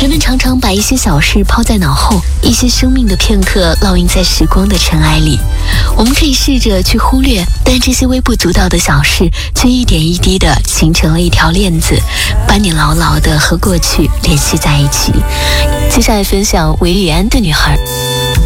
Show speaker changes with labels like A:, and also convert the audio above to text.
A: 人们常常把一些小事抛在脑后，一些生命的片刻烙印在时光的尘埃里。我们可以试着去忽略，但这些微不足道的小事却一点一滴地形成了一条链子，把你牢牢地和过去联系在一起。接下来分享维里安的女孩。